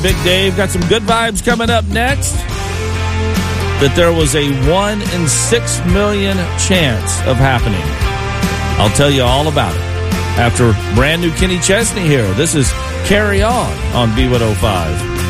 Big Dave got some good vibes coming up next. That there was a 1 in 6 million chance of happening. I'll tell you all about it after brand new Kenny Chesney here. This is Carry On B105.